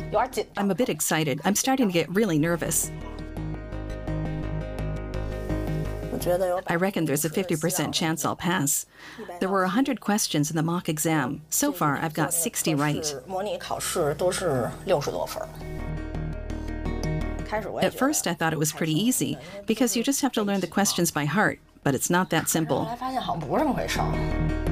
I'm a bit excited. I'm starting to get really nervous. I reckon there's a 50% chance I'll pass. There were 100 questions in the mock exam. So far, I've got 60 right. At first, I thought it was pretty easy, because you just have to learn the questions by heart, but it's not that simple.